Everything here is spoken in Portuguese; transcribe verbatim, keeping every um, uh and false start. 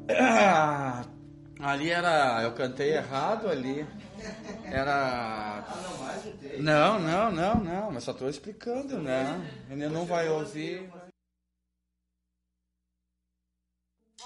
Ah, ali era. Eu cantei errado ali. Era. Não, não, não, não. Mas só tô explicando, né? Ele não vai ouvir.